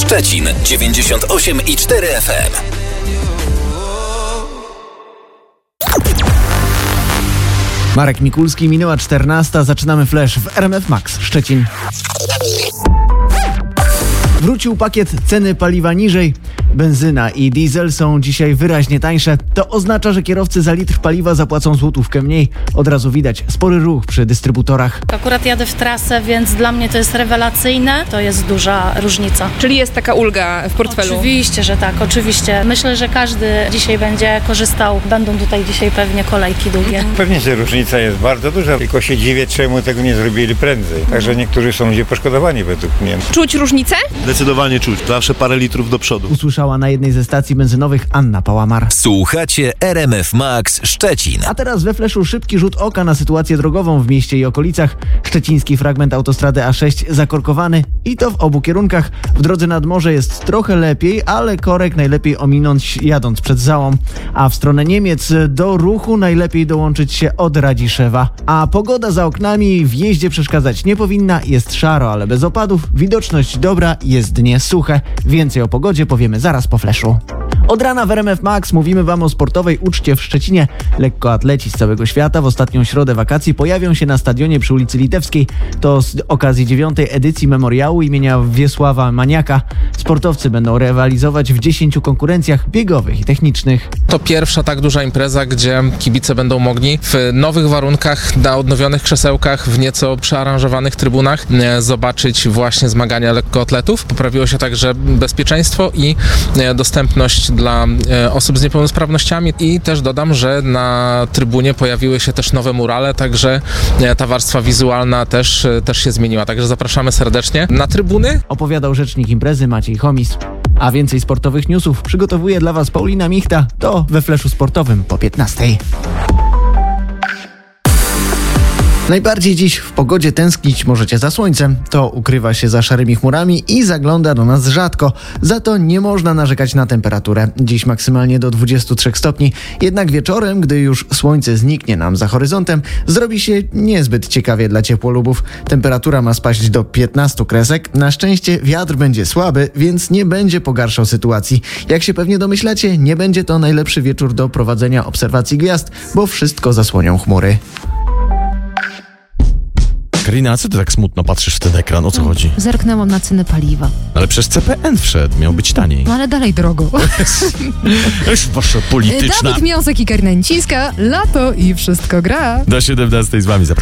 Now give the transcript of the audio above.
Szczecin 98,4 FM. Marek Mikulski, minęła 14. Zaczynamy flash w RMF Max Szczecin. Wrócił pakiet ceny paliwa niżej. Benzyna i diesel są dzisiaj wyraźnie tańsze. To oznacza, że kierowcy za litr paliwa zapłacą złotówkę mniej. Od razu widać spory ruch przy dystrybutorach. Akurat jadę w trasę, więc dla mnie to jest rewelacyjne. To jest duża różnica. Czyli jest taka ulga w portfelu? Oczywiście, że tak, oczywiście. Myślę, że każdy dzisiaj będzie korzystał. Będą tutaj dzisiaj pewnie kolejki długie. Pewnie, że różnica jest bardzo duża, tylko się dziwię, czemu tego nie zrobili prędzej. Także niektórzy są ludzie poszkodowani według mnie. Czuć różnicę? Zdecydowanie czuć. Zawsze parę litrów do przodu. Usłyszała na jednej ze stacji benzynowych Anna Pałamar. Słuchacie RMF Max Szczecin. A teraz we flashu szybki rzut oka na sytuację drogową w mieście i okolicach. Szczeciński fragment autostrady A6 zakorkowany i to w obu kierunkach. W drodze nad morze jest trochę lepiej, ale korek najlepiej ominąć jadąc przed Załą. A w stronę Niemiec do ruchu najlepiej dołączyć się od Radziszewa. A pogoda za oknami w jeździe przeszkadzać nie powinna. Jest szaro, ale bez opadów. Widoczność dobra, jest dnie suche. Więcej o pogodzie powiemy zaraz po flashu. Od rana w RMF Max mówimy Wam o sportowej uczcie w Szczecinie. Lekkoatleci z całego świata w ostatnią środę wakacji pojawią się na stadionie przy ulicy Litewskiej. To z okazji 9. edycji memoriału imienia Wiesława Maniaka. Sportowcy będą rywalizować w 10 konkurencjach biegowych i technicznych. To pierwsza tak duża impreza, gdzie kibice będą mogli w nowych warunkach, na odnowionych krzesełkach, w nieco przearanżowanych trybunach zobaczyć właśnie zmagania lekkoatletów. Poprawiło się także bezpieczeństwo i dostępność dla osób z niepełnosprawnościami i też dodam, że na trybunie pojawiły się też nowe murale, także ta warstwa wizualna też się zmieniła. Także zapraszamy serdecznie na trybuny. Opowiadał rzecznik imprezy Maciej Chomis. A więcej sportowych newsów przygotowuje dla Was Paulina Michta. To we flashu sportowym po 15. Najbardziej dziś w pogodzie tęsknić możecie za słońcem. To ukrywa się za szarymi chmurami i zagląda do nas rzadko. Za to nie można narzekać na temperaturę. Dziś maksymalnie do 23 stopni. Jednak wieczorem, gdy już słońce zniknie nam za horyzontem, zrobi się niezbyt ciekawie dla ciepłolubów. Temperatura ma spaść do 15 kresek. Na szczęście wiatr będzie słaby, więc nie będzie pogarszał sytuacji. Jak się pewnie domyślacie, nie będzie to najlepszy wieczór do prowadzenia obserwacji gwiazd, bo wszystko zasłonią chmury. Karina, a co ty tak smutno patrzysz w ten ekran? O co chodzi? Zerknęłam na cenę paliwa. Ale przez CPN wszedł, miał być taniej. No ale dalej drogo. Już wasza polityczna. Dawid Miąsek i Karina Nicińska, lato i wszystko gra. Do 17 z wami zapraszam.